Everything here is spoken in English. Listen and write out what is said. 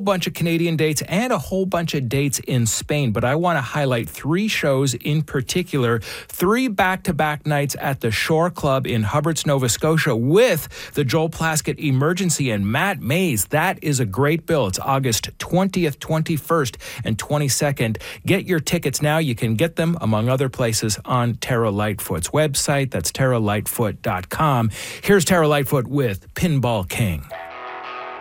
bunch of Canadian dates and a whole bunch of dates in Spain, but I want to highlight 3 shows in particular, 3 back-to-back nights at the Shore Club in Hubbards, Nova Scotia with the Joel Plaskett Emergency and Matt Mays. That is a great bill. It's August 20th, 21st, and 22nd. Get your tickets now. You can get them, among other places, on Tara Lightfoot's website. That's taralightfoot.com. Here's Tara Lightfoot with Pinball King.